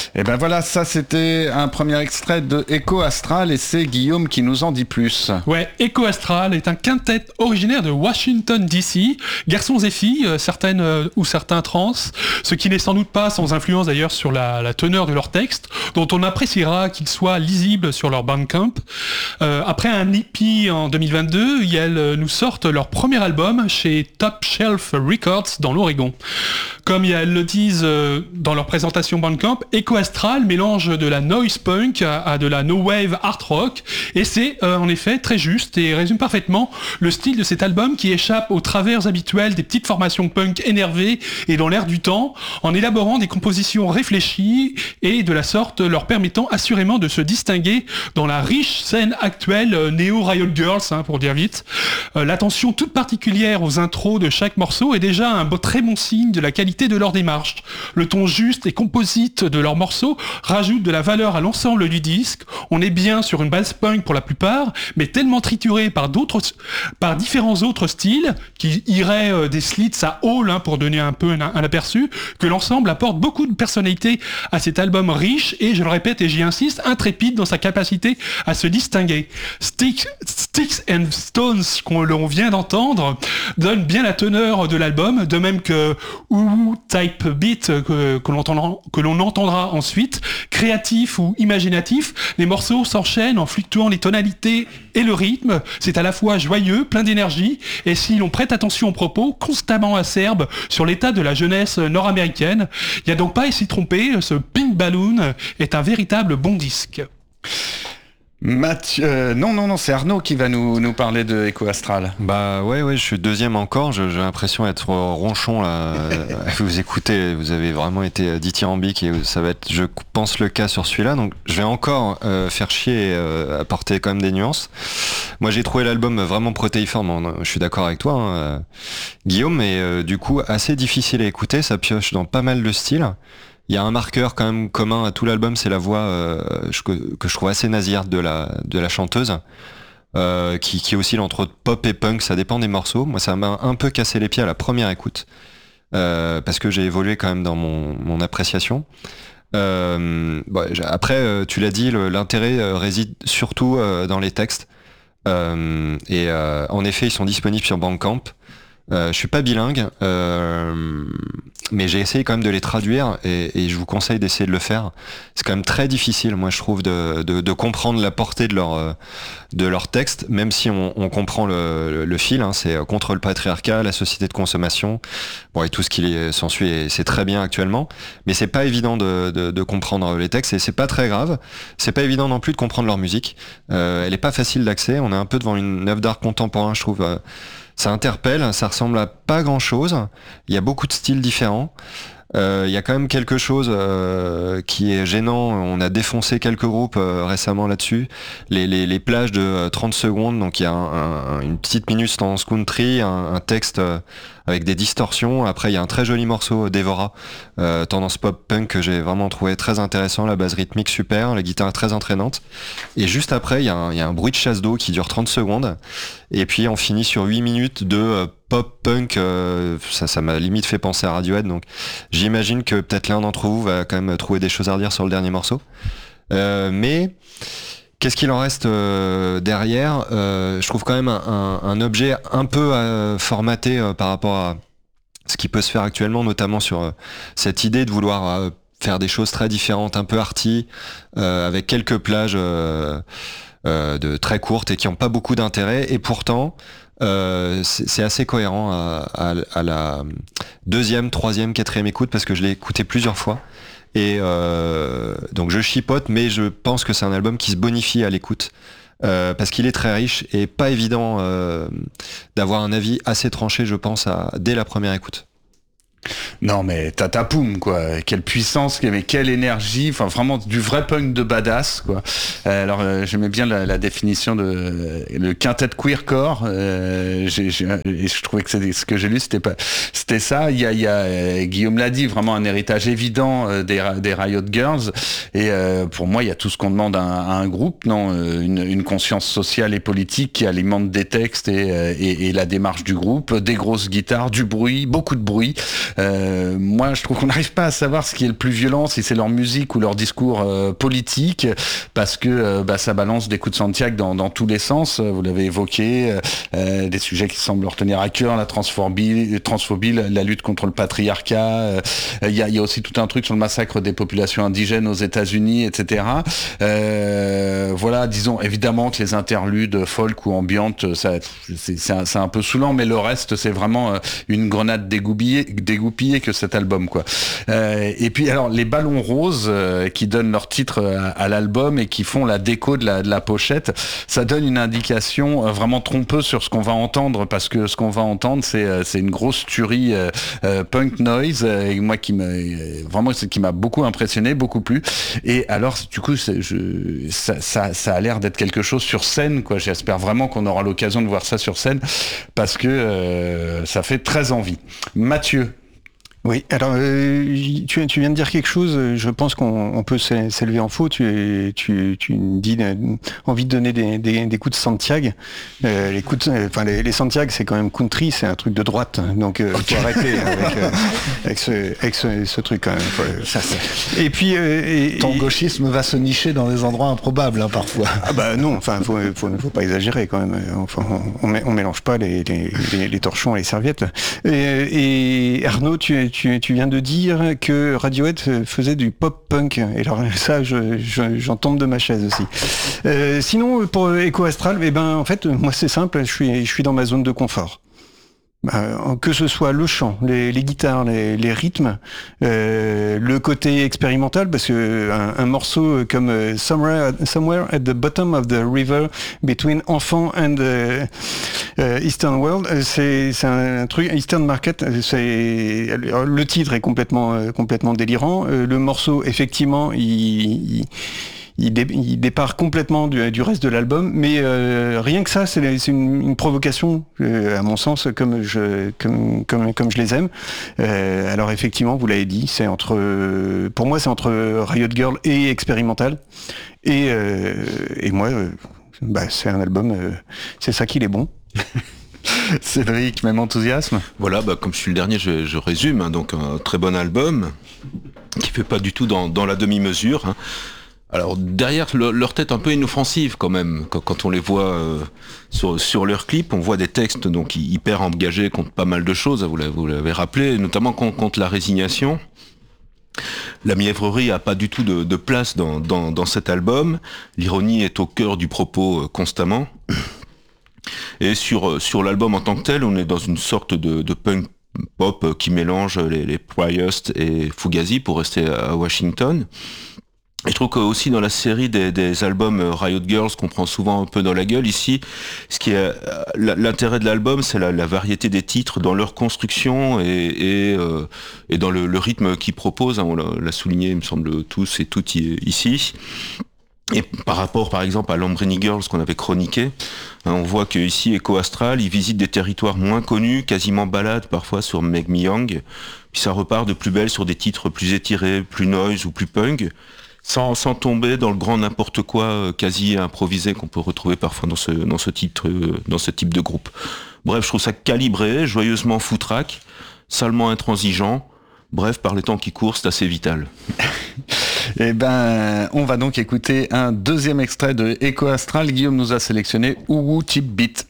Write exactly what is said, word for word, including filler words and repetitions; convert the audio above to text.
Et ben voilà, ça c'était un premier extrait de Echo Astral et c'est Guillaume qui nous en dit plus. Ouais, Echo Astral est un quintet originaire de Washington D C, garçons et filles, certaines euh, ou certains trans, ce qui n'est sans doute pas sans influence d'ailleurs sur la, la teneur de leur texte, dont on appréciera qu'ils soient lisibles sur leur Bandcamp. Euh, après un E P en deux mille vingt-deux, elles nous sortent leur premier album chez Top Shelf Records dans l'Oregon. Comme elles le disent euh, dans leur présentation Bandcamp, Echo Astral mélange de la noise punk à, à de la no wave art rock, et c'est euh, en effet très juste et résume parfaitement le style de cet album qui échappe aux travers habituels des petites formations punk énervées et dans l'air du temps, en élaborant des compositions réfléchies et de la sorte leur permettant assurément de se distinguer dans la riche scène actuelle euh, néo Riot Girls, hein, pour dire vite. Euh, l'attention toute particulière aux intros de chaque morceau est déjà un beau, très bon signe de la qualité de leur démarche. Le ton juste et composite de leurs morceaux rajoute de la valeur à l'ensemble du disque. On est bien sur une base punk pour la plupart, mais tellement trituré par d'autres, par différents autres styles, qui iraient euh, des slits à Hall, hein, pour donner un peu un, un aperçu, que l'ensemble apporte beaucoup de personnalité à cet album riche et, je le répète et j'y insiste, intrépide dans sa capacité à se distinguer. Sticks, Sticks and Stones, qu'on l'on vient d'entendre, donne bien la teneur de l'album, de même que Ou Type Beat que, que, l'on entendra, que l'on entendra ensuite. Créatif ou imaginatif, les morceaux s'enchaînent en fluctuant les tonalités et le rythme. C'est à la fois joyeux, plein d'énergie, et si l'on prête attention aux propos, constamment acerbe sur l'état de la jeunesse nord-américaine. Il n'y a donc pas à s'y tromper, ce Pink Balloon est un véritable bon disque. Mathieu, euh, non, non, non, c'est Arnaud qui va nous, nous parler de Echo Astral. Bah ouais, ouais, je suis deuxième encore, je, j'ai l'impression d'être ronchon là. Vous écoutez, vous avez vraiment été dithyrambique et ça va être, je pense, le cas sur celui-là, donc je vais encore euh, faire chier et euh, apporter quand même des nuances. Moi j'ai trouvé l'album vraiment protéiforme, hein, je suis d'accord avec toi, hein, euh, Guillaume, mais euh, du coup assez difficile à écouter, ça pioche dans pas mal de styles. Il y a un marqueur quand même commun à tout l'album, c'est la voix euh, que, que je trouve assez nasillarde de la, de la chanteuse, euh, qui, qui oscille entre pop et punk, ça dépend des morceaux. Moi ça m'a un peu cassé les pieds à la première écoute, euh, parce que j'ai évolué quand même dans mon, mon appréciation. Euh, bon, après, tu l'as dit, le, l'intérêt réside surtout euh, dans les textes. Euh, et euh, en effet, ils sont disponibles sur Bandcamp. Euh, je suis pas bilingue, euh, mais j'ai essayé quand même de les traduire et, et je vous conseille d'essayer de le faire. C'est quand même très difficile, moi je trouve, de, de, de comprendre la portée de leur de leur texte, même si on, on comprend le, le fil. Hein, c'est contre le patriarcat, la société de consommation, bon, et tout ce qui s'ensuit, et c'est très bien actuellement. Mais c'est pas évident de, de, de comprendre les textes et c'est pas très grave. C'est pas évident non plus de comprendre leur musique. Euh, elle est pas facile d'accès. On est un peu devant une œuvre d'art contemporain, je trouve. Euh, Ça interpelle, ça ressemble à pas grand chose. Il y a beaucoup de styles différents. Euh, il y a quand même quelque chose euh, qui est gênant. On a défoncé quelques groupes euh, récemment là-dessus. Les, les, les plages de euh, trente secondes, donc il y a un, un, une petite minute tendance country, un, un texte euh, avec des distorsions. Après, il y a un très joli morceau Devora, euh, tendance pop-punk, que j'ai vraiment trouvé très intéressant. La base rythmique super, la guitare très entraînante. Et juste après, il y a un, il y a un bruit de chasse d'eau qui dure trente secondes. Et puis, on finit sur huit minutes de euh, pop-punk. Euh, ça, ça m'a limite fait penser à Radiohead. Donc, j'imagine que peut-être l'un d'entre vous va quand même trouver des choses à redire sur le dernier morceau. Euh, mais... Qu'est-ce qu'il en reste euh, derrière euh, Je trouve quand même un, un, un objet un peu euh, formaté euh, par rapport à ce qui peut se faire actuellement, notamment sur euh, cette idée de vouloir euh, faire des choses très différentes, un peu arty, euh, avec quelques plages euh, euh, de très courtes et qui n'ont pas beaucoup d'intérêt. Et pourtant, euh, c'est, c'est assez cohérent à, à, à la deuxième, troisième, quatrième écoute, parce que je l'ai écouté plusieurs fois. Et euh, donc je chipote, mais je pense que c'est un album qui se bonifie à l'écoute, euh, parce qu'il est très riche et pas évident euh, d'avoir un avis assez tranché, je pense, à, dès la première écoute. Non mais tatapoum quoi, quelle puissance, mais quelle énergie, enfin vraiment du vrai punk de badass quoi. Euh, alors euh, j'aimais bien la, la définition de euh, le quintet queercore, euh, j'ai, j'ai, et je trouvais que c'était, ce que j'ai lu c'était pas, c'était ça. Il y a, il y a euh, Guillaume l'a dit, vraiment un héritage évident euh, des, des Riot Girls. Et euh, pour moi il y a tout ce qu'on demande à un, à un groupe, non, une, une conscience sociale et politique qui alimente des textes et, et, et la démarche du groupe, des grosses guitares, du bruit, beaucoup de bruit. Euh, moi, je trouve qu'on n'arrive pas à savoir ce qui est le plus violent, si c'est leur musique ou leur discours euh, politique, parce que euh, bah, ça balance des coups de Santiago dans, dans tous les sens. Vous l'avez évoqué, euh, des sujets qui semblent leur tenir à cœur, la transphobie, transphobie la lutte contre le patriarcat. Il euh, y, a, y a aussi tout un truc sur le massacre des populations indigènes aux États-Unis, et cetera. Euh, voilà, disons évidemment que les interludes folk ou ambiantes, ça, c'est, c'est, un, c'est un peu saoulant, mais le reste, c'est vraiment une grenade dégoupillée, dégoupillée que cet album, quoi. Euh, et puis alors les ballons roses euh, qui donnent leur titre à, à l'album et qui font la déco de la, de la pochette, ça donne une indication euh, vraiment trompeuse sur ce qu'on va entendre, parce que ce qu'on va entendre, c'est, euh, c'est une grosse tuerie euh, euh, punk noise, euh, et moi qui m'a euh, vraiment qui m'a beaucoup impressionné, beaucoup plu. Et alors du coup, c'est, je, ça, ça, ça a l'air d'être quelque chose sur scène, quoi. J'espère vraiment qu'on aura l'occasion de voir ça sur scène, parce que euh, ça fait très envie. Mathieu. Oui, alors euh, tu, tu viens de dire quelque chose, je pense qu'on on peut s'élever en faux, tu, tu, tu dis euh, envie de donner des, des, des coups de Santiago, euh, les coups de, enfin les, les Santiago c'est quand même country, c'est un truc de droite, donc euh, okay. Faut arrêter avec, euh, avec, ce, avec ce, ce truc quand même. Faut, ça, c'est... Et puis... Euh, et, Ton gauchisme va se nicher dans des endroits improbables hein, parfois. Ah bah non, enfin faut, faut, faut pas exagérer quand même, enfin, on, on mélange pas les, les, les, les torchons et les serviettes. Et, et Arnaud, tu Tu, tu viens de dire que Radiohead faisait du pop-punk. Et alors ça, je, je, j'en tombe de ma chaise aussi. Euh, sinon, pour Echo Astral, eh ben, en fait, moi c'est simple, je suis, je suis dans ma zone de confort. Euh, que ce soit le chant, les, les guitares, les, les rythmes, euh, le côté expérimental, parce que un, un morceau comme euh, Somewhere, Somewhere at the Bottom of the River Between Enfant and uh, uh, Eastern World, c'est, c'est un truc, Eastern Market, c'est, le titre est complètement, euh, complètement délirant. Euh, le morceau, effectivement, il, il Il, dé, il départ complètement du, du reste de l'album, mais euh, rien que ça, c'est, c'est une, une provocation, euh, à mon sens, comme je, comme, comme, comme je les aime. Euh, alors effectivement, vous l'avez dit, c'est entre, pour moi, c'est entre Riot Girl et expérimental. Et, euh, et moi, euh, bah, c'est un album, euh, c'est ça qu'il est bon. Cédric, même enthousiasme. Voilà, bah, comme je suis le dernier, je, je résume. Hein, donc un très bon album qui fait pas du tout dans, dans la demi-mesure. Hein. Alors derrière leur, leur tête un peu inoffensive quand même, quand, quand on les voit euh, sur, sur leurs clips, on voit des textes donc hyper engagés contre pas mal de choses, vous l'avez, vous l'avez rappelé, notamment contre, contre la résignation. La mièvrerie a pas du tout de, de place dans, dans, dans cet album, l'ironie est au cœur du propos euh, constamment. Et sur, sur l'album en tant que tel, on est dans une sorte de, de punk pop qui mélange les, les Priest et Fugazi pour rester à Washington. Et je trouve qu'aussi dans la série des, des albums Riot Girls qu'on prend souvent un peu dans la gueule ici, ce qui est l'intérêt de l'album, c'est la, la variété des titres dans leur construction et, et, euh, et dans le, le rythme qu'ils proposent. On l'a, l'a souligné, il me semble, tous et toutes ici. Et par rapport, par exemple, à Lambrini Girls qu'on avait chroniqué, hein, on voit que ici, Echo Astral, ils visitent des territoires moins connus, quasiment balades parfois sur Make Me Young, puis ça repart de plus belle sur des titres plus étirés, plus noise ou plus punk. Sans, sans tomber dans le grand n'importe quoi euh, quasi improvisé qu'on peut retrouver parfois dans ce, dans, ce type, euh, dans ce type de groupe. Bref, je trouve ça calibré, joyeusement foutraque, salement intransigeant. Bref, par les temps qui courent, c'est assez vital. Eh ben, on va donc écouter un deuxième extrait de Echo Astral. Guillaume nous a sélectionné Ougou Tip Beat.